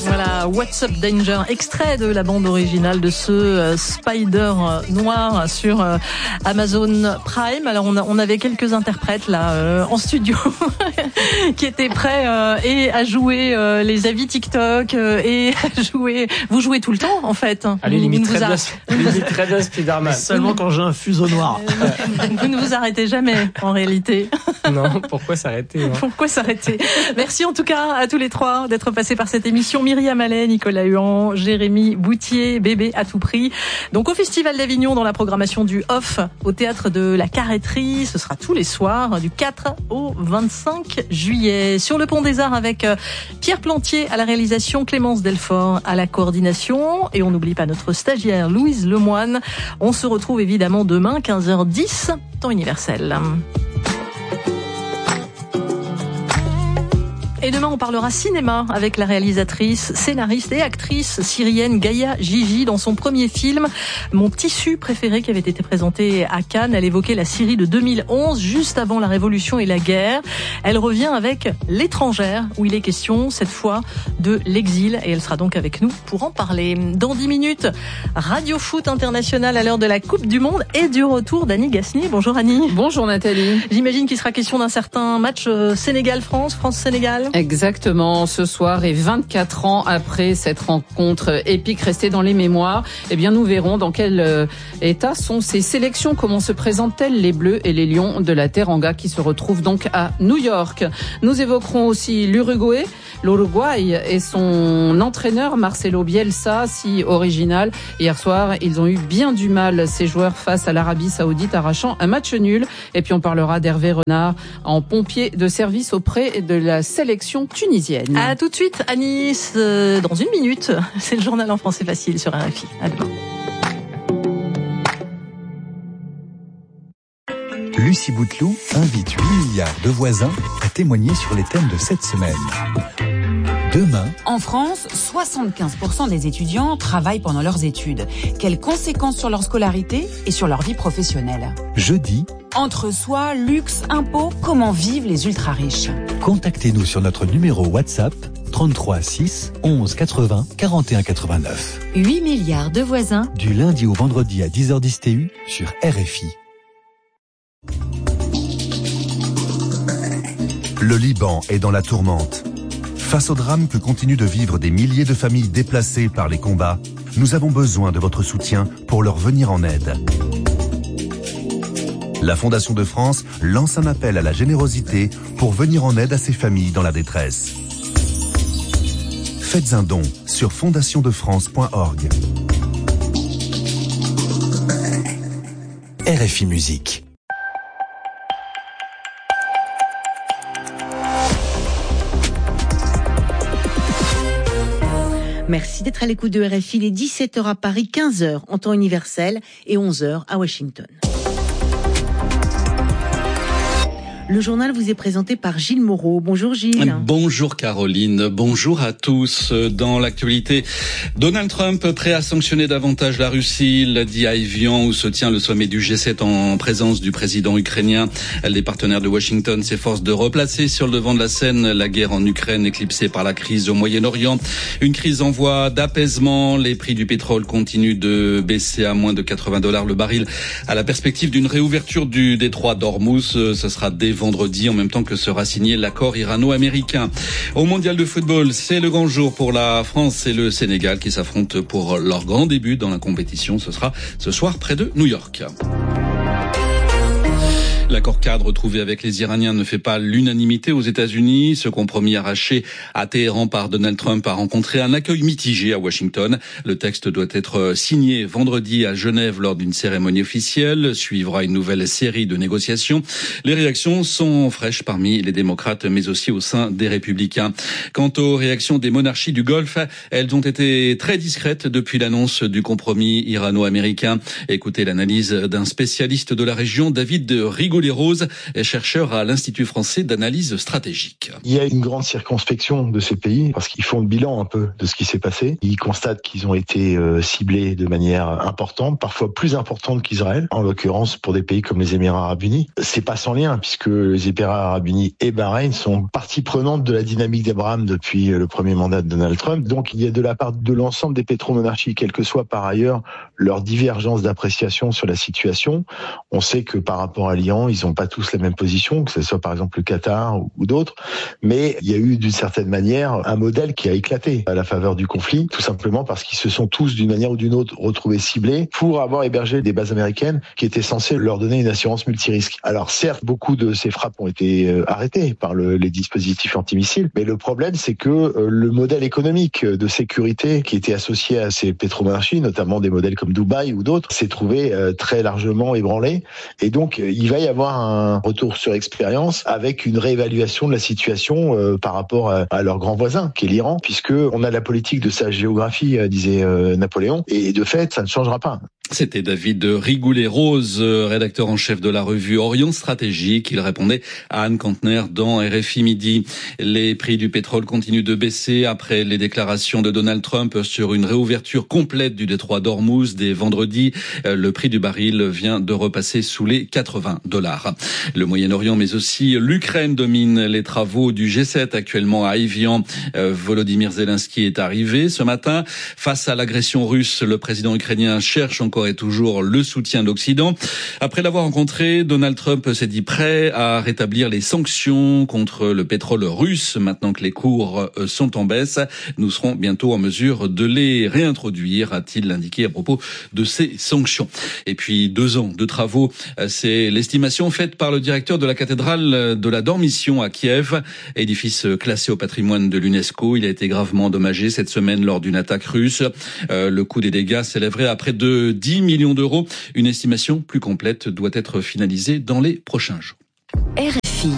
Voilà, What's Up Danger, extrait de la bande originale de ce Spider noir sur Amazon Prime. Alors on avait quelques interprètes là en studio qui étaient prêts et à jouer les avis TikTok et à jouer. Vous jouez tout le temps en fait. Allez, limite très de Spider-Man. Seulement quand j'ai un fuseau noir. Vous ne vous arrêtez jamais en réalité. Non, pourquoi s'arrêter hein? Pourquoi s'arrêter? Merci en tout cas à tous les trois d'être passés par cette émission. Myriam Allais, Nicolas Huan, Jérémy Boutier, Bébé à tout prix. Donc au Festival d'Avignon dans la programmation du Off au Théâtre de la Carretterie. Ce sera tous les soirs du 4 au 25 juillet. Sur le Pont des Arts avec Pierre Plantier à la réalisation, Clémence Delfort à la coordination. Et on n'oublie pas notre stagiaire Louise Lemoine. On se retrouve évidemment demain 15h10, temps universel. Et demain, on parlera cinéma avec la réalisatrice, scénariste et actrice syrienne Gaïa Gigi dans son premier film, Mon tissu préféré, qui avait été présenté à Cannes. Elle évoquait la Syrie de 2011, juste avant la révolution et la guerre. Elle revient avec L'étrangère, où il est question, cette fois, de l'exil. Et elle sera donc avec nous pour en parler. Dans 10 minutes, Radio Foot International à l'heure de la Coupe du Monde et du retour d'Annie Gasnier. Bonjour Annie. Bonjour Nathalie. J'imagine qu'il sera question d'un certain match Sénégal-France, France-Sénégal. Exactement, ce soir et 24 ans après cette rencontre épique restée dans les mémoires, eh bien nous verrons dans quel état sont ces sélections, comment se présentent-elles les Bleus et les Lions de la Teranga qui se retrouvent donc à New York. Nous évoquerons aussi l'Uruguay et son entraîneur Marcelo Bielsa, si original. Hier soir, ils ont eu bien du mal, ces joueurs, face à l'Arabie Saoudite, arrachant un match nul. Et puis on parlera d'Hervé Renard en pompier de service auprès de la sélection tunisienne. À tout de suite, Annie, dans une minute. C'est le journal en français facile sur RFI. À demain. Lucie Bouteloup invite 8 milliards de voisins à témoigner sur les thèmes de cette semaine. Demain, en France, 75% des étudiants travaillent pendant leurs études. Quelles conséquences sur leur scolarité et sur leur vie professionnelle? jeudi, entre soi, luxe, impôts, comment vivent les ultra-riches? Contactez-nous sur notre numéro WhatsApp 33 6 11 80 41 89. 8 milliards de voisins. Du lundi au vendredi à 10h10 TU sur RFI. Le Liban est dans la tourmente. Face au drame que continuent de vivre des milliers de familles déplacées par les combats, nous avons besoin de votre soutien pour leur venir en aide. La Fondation de France lance un appel à la générosité pour venir en aide à ces familles dans la détresse. Faites un don sur fondationdefrance.org. RFI Musique. Merci d'être à l'écoute de RFI. Il est 17h à Paris, 15h en temps universel et 11h à Washington. Le journal vous est présenté par Gilles Moreau. Bonjour Gilles. Bonjour Caroline, bonjour à tous. Dans l'actualité, Donald Trump prêt à sanctionner davantage la Russie, l'a dit à Évian où se tient le sommet du G7 en présence du président ukrainien. Les partenaires de Washington s'efforcent de replacer sur le devant de la scène la guerre en Ukraine éclipsée par la crise au Moyen-Orient. Une crise en voie d'apaisement. Les prix du pétrole continuent de baisser à moins de $80 le baril à la perspective d'une réouverture du détroit d'Ormuz. Ce sera dès vendredi, en même temps que sera signé l'accord irano-américain. Au mondial de football, c'est le grand jour pour la France et le Sénégal qui s'affrontent pour leur grand début dans la compétition. Ce sera ce soir près de New York. L'accord cadre trouvé avec les Iraniens ne fait pas l'unanimité aux États-Unis. Ce compromis arraché à Téhéran par Donald Trump a rencontré un accueil mitigé à Washington. Le texte doit être signé vendredi à Genève lors d'une cérémonie officielle. Suivra une nouvelle série de négociations. Les réactions sont fraîches parmi les démocrates, mais aussi au sein des républicains. Quant aux réactions des monarchies du Golfe, elles ont été très discrètes depuis l'annonce du compromis irano-américain. Écoutez l'analyse d'un spécialiste de la région, David Rigaud. Rigollet Rose, chercheur à l'Institut français d'analyse stratégique. Il y a une grande circonspection de ces pays parce qu'ils font le bilan un peu de ce qui s'est passé. Ils constatent qu'ils ont été ciblés de manière importante, parfois plus importante qu'Israël, en l'occurrence pour des pays comme les Émirats Arabes Unis. C'est pas sans lien puisque les Émirats Arabes Unis et Bahreïn sont partie prenante de la dynamique d'Abraham depuis le premier mandat de Donald Trump. Donc il y a de la part de l'ensemble des pétromonarchies, quelle que soit par ailleurs leur divergence d'appréciation sur la situation. On sait que par rapport à l'Iran, ils n'ont pas tous la même position, que ce soit par exemple le Qatar ou d'autres, mais il y a eu d'une certaine manière un modèle qui a éclaté à la faveur du conflit, tout simplement parce qu'ils se sont tous d'une manière ou d'une autre retrouvés ciblés pour avoir hébergé des bases américaines qui étaient censées leur donner une assurance multirisque. Alors certes, beaucoup de ces frappes ont été arrêtées par les dispositifs antimissiles, mais le problème c'est que le modèle économique de sécurité qui était associé à ces pétromonarchies, notamment des modèles comme Dubaï ou d'autres, s'est trouvé très largement ébranlé. Et donc il va y avoir un retour sur expérience avec une réévaluation de la situation par rapport à leur grand voisin qui est l'Iran, puisque on a la politique de sa géographie, disait Napoléon, et de fait ça ne changera pas. C'était David Rigollet Rose, rédacteur en chef de la revue Orient Stratégique. Il répondait à Anne Kantner dans RFI Midi. Les prix du pétrole continuent de baisser après les déclarations de Donald Trump sur une réouverture complète du détroit d'Ormuz dès vendredi. Le prix du baril vient de repasser sous les $80. Le Moyen-Orient, mais aussi l'Ukraine domine les travaux du G7 actuellement à Evian. Volodymyr Zelensky est arrivé ce matin. Face à l'agression russe, le président ukrainien cherche encore et toujours le soutien de l'Occident. Après l'avoir rencontré, Donald Trump s'est dit prêt à rétablir les sanctions contre le pétrole russe. Maintenant que les cours sont en baisse, nous serons bientôt en mesure de les réintroduire, a-t-il indiqué à propos de ces sanctions. Et puis 2 ans de travaux, c'est l'estimation faite par le directeur de la cathédrale de la Dormition à Kiev, édifice classé au patrimoine de l'UNESCO. Il a été gravement endommagé cette semaine lors d'une attaque russe. Le coût des dégâts s'élèverait à près de 10 millions d'euros. Une estimation plus complète doit être finalisée dans les prochains jours. RFI.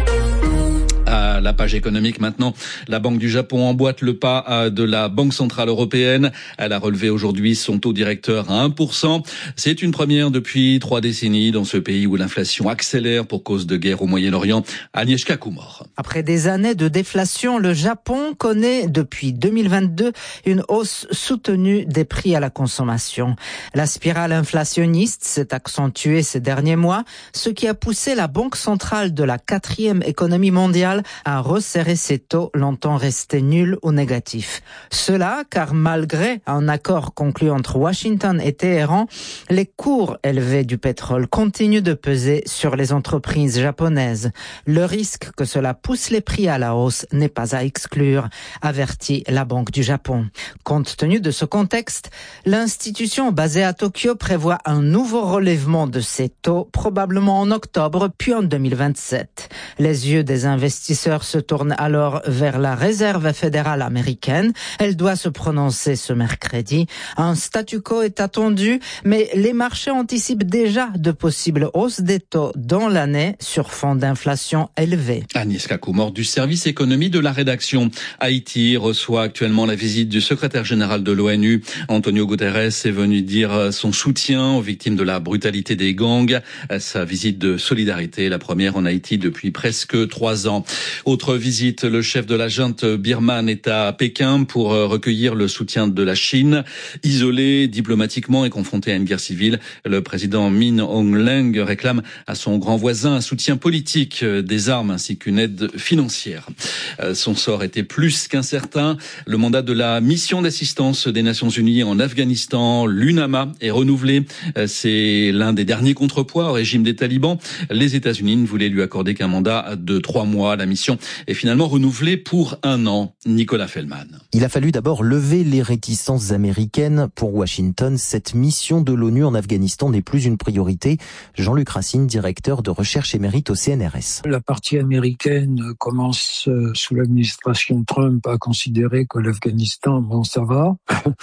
À la page économique maintenant, la Banque du Japon emboîte le pas de la Banque Centrale Européenne. Elle a relevé aujourd'hui son taux directeur à 1%. C'est une première depuis 3 décennies dans ce pays où l'inflation accélère pour cause de guerre au Moyen-Orient. Agnieszka Kumor. Après des années de déflation, le Japon connaît depuis 2022 une hausse soutenue des prix à la consommation. La spirale inflationniste s'est accentuée ces derniers mois, ce qui a poussé la Banque centrale de la 4e économie mondiale à resserrer ses taux longtemps restés nuls ou négatifs. Cela car malgré un accord conclu entre Washington et Téhéran, les cours élevés du pétrole continuent de peser sur les entreprises japonaises. Le risque que cela pousse les prix à la hausse n'est pas à exclure, avertit la Banque du Japon. Compte tenu de ce contexte, l'institution basée à Tokyo prévoit un nouveau relèvement de ses taux, probablement en octobre puis en 2027. Les yeux des investisseurs se tournent alors vers la Réserve fédérale américaine. Elle doit se prononcer ce mercredi. Un statu quo est attendu, mais les marchés anticipent déjà de possibles hausses des taux dans l'année sur fond d'inflation élevée. Agnieszka Kumor du service économie de la rédaction. Haïti reçoit actuellement la visite du secrétaire général de l'ONU. Antonio Guterres est venu dire son soutien aux victimes de la brutalité des gangs. Sa visite de solidarité, la première en Haïti depuis presque 3 ans. Autre visite, le chef de la junte birmane est à Pékin pour recueillir le soutien de la Chine. Isolé diplomatiquement et confronté à une guerre civile, le président Min Aung-Hlaing réclame à son grand voisin un soutien politique, des armes ainsi qu'une aide financière. Son sort était plus qu'incertain. Le mandat de la mission d'assistance des Nations Unies en Afghanistan, l'UNAMA, est renouvelé. C'est l'un des derniers contrepoids au régime des talibans. Les États-Unis ne voulaient lui accorder qu'un mandat de 3 mois. La mission est finalement renouvelée pour 1 an. Nicolas Fellman. Il a fallu d'abord lever les réticences américaines. Pour Washington, cette mission de l'ONU en Afghanistan n'est plus une priorité. Jean-Luc Racine, directeur de recherche émérite au CNRS. La partie américaine commence sous l'administration Trump à considérer que l'Afghanistan, bon, ça va.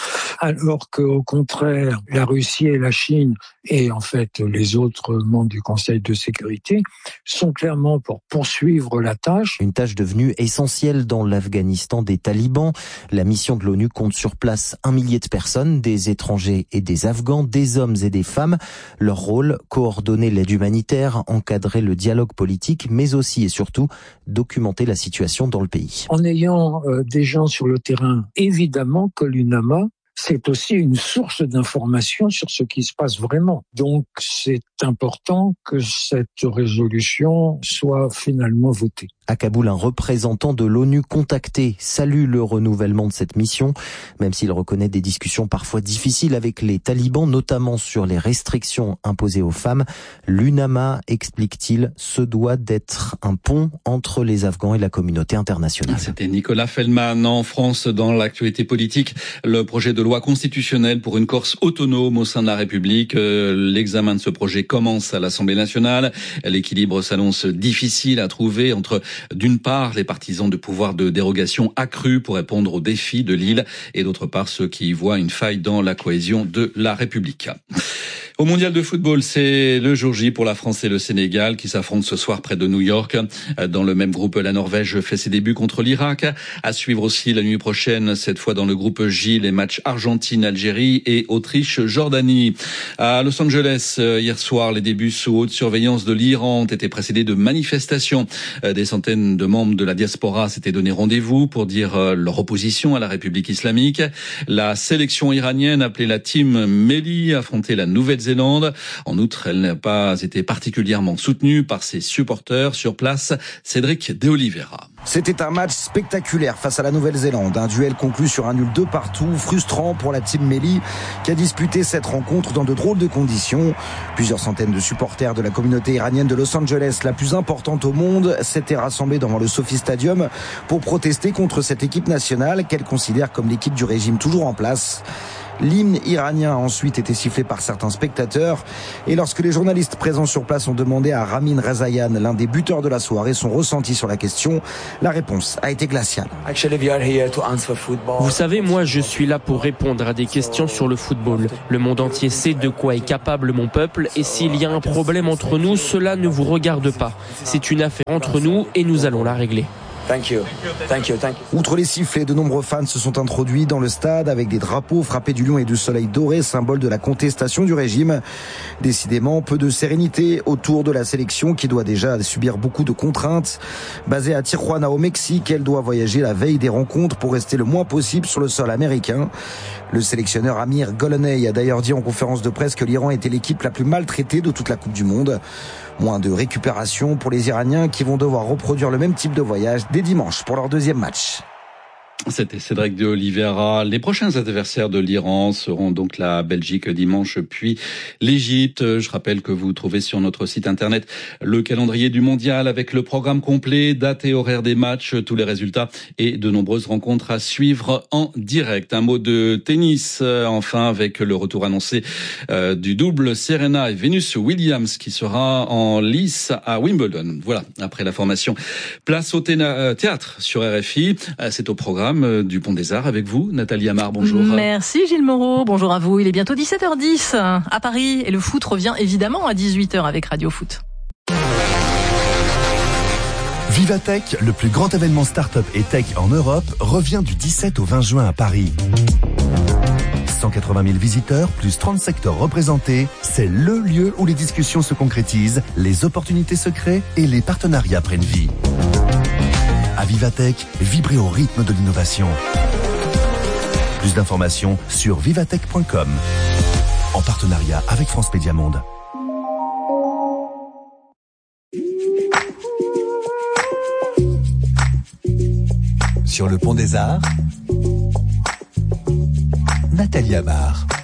Alors qu'au contraire, la Russie et la Chine et en fait les autres membres du Conseil de sécurité sont clairement pour poursuivre la tâche tâche. Une tâche devenue essentielle dans l'Afghanistan des talibans. La mission de l'ONU compte sur place 1 millier de personnes, des étrangers et des Afghans, des hommes et des femmes. Leur rôle, coordonner l'aide humanitaire, encadrer le dialogue politique, mais aussi et surtout documenter la situation dans le pays. En ayant des gens sur le terrain, évidemment que l'UNAMA, c'est aussi une source d'information sur ce qui se passe vraiment. Donc, c'est important que cette résolution soit finalement votée. À Kaboul, un représentant de l'ONU contacté salue le renouvellement de cette mission, même s'il reconnaît des discussions parfois difficiles avec les talibans, notamment sur les restrictions imposées aux femmes. L'UNAMA, explique-t-il, se doit d'être un pont entre les Afghans et la communauté internationale. C'était Nicolas Feldman. En France, dans l'actualité politique, le projet de loi constitutionnelle pour une Corse autonome au sein de la République. L'examen de ce projet commence à l'Assemblée nationale. L'équilibre s'annonce difficile à trouver entre, d'une part, les partisans de pouvoir de dérogation accrus pour répondre aux défis de l'île et d'autre part, ceux qui y voient une faille dans la cohésion de la République. Au mondial de football, c'est le jour J pour la France et le Sénégal qui s'affrontent ce soir près de New York. Dans le même groupe, la Norvège fait ses débuts contre l'Irak. À suivre aussi la nuit prochaine, cette fois dans le groupe J, les matchs Argentine-Algérie et Autriche-Jordanie. À Los Angeles, hier soir, les débuts sous haute surveillance de l'Iran ont été précédés de manifestations. Des centaines de membres de la diaspora s'étaient donné rendez-vous pour dire leur opposition à la République islamique. La sélection iranienne, appelée la Team Melli, affrontait la Nouvelle-Zélande. En outre, elle n'a pas été particulièrement soutenue par ses supporters sur place. Cédric De Oliveira. C'était un match spectaculaire face à la Nouvelle-Zélande. Un duel conclu sur un nul 2 partout, frustrant pour la Team Melli qui a disputé cette rencontre dans de drôles de conditions. Plusieurs centaines de supporters de la communauté iranienne de Los Angeles, la plus importante au monde, s'étaient rassemblés devant le Sophie Stadium pour protester contre cette équipe nationale qu'elle considère comme l'équipe du régime toujours en place. L'hymne iranien a ensuite été sifflé par certains spectateurs et lorsque les journalistes présents sur place ont demandé à Ramin Rezaïan, l'un des buteurs de la soirée, son ressenti sur la question, la réponse a été glaciale. Vous savez, moi je suis là pour répondre à des questions sur le football. Le monde entier sait de quoi est capable mon peuple et s'il y a un problème entre nous, cela ne vous regarde pas. C'est une affaire entre nous et nous allons la régler. Thank you. Outre les sifflets, de nombreux fans se sont introduits dans le stade avec des drapeaux frappés du lion et du soleil doré, symbole de la contestation du régime. Décidément, peu de sérénité autour de la sélection qui doit déjà subir beaucoup de contraintes. Basée à Tijuana au Mexique, elle doit voyager la veille des rencontres pour rester le moins possible sur le sol américain. Le sélectionneur Amir Goloney a d'ailleurs dit en conférence de presse que l'Iran était l'équipe la plus maltraitée de toute la Coupe du Monde. Moins de récupération pour les Iraniens qui vont devoir reproduire le même type de voyage dès dimanche pour leur deuxième match. C'était Cédric De Oliveira. Les prochains adversaires de l'Iran seront donc la Belgique dimanche, puis l'Égypte. Je rappelle que vous trouvez sur notre site internet le calendrier du mondial avec le programme complet, date et horaire des matchs, tous les résultats et de nombreuses rencontres à suivre en direct. Un mot de tennis, enfin, avec le retour annoncé du double Serena et Venus Williams qui sera en lice à Wimbledon. Voilà, après la formation. Place au théâtre sur RFI. C'est au programme du Pont des Arts avec vous, Nathalie Amar, bonjour. Merci Gilles Moreau, bonjour à vous. Il est bientôt 17h10 à Paris et le foot revient évidemment à 18h avec Radio Foot. Vivatech, le plus grand événement start-up et tech en Europe, revient du 17 au 20 juin à Paris. 180 000 visiteurs, plus 30 secteurs représentés, c'est le lieu où les discussions se concrétisent, les opportunités se créent et les partenariats prennent vie. À Vivatech, vibrez au rythme de l'innovation. Plus d'informations sur vivatech.com. En partenariat avec France Média Monde. Sur le Pont des Arts, Nathalie Amar.